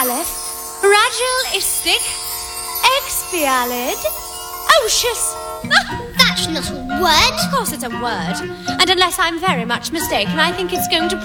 ragialistic, expialid, ocious. That's not a word. Of course it's a word. And unless I'm very much mistaken, I think it's going to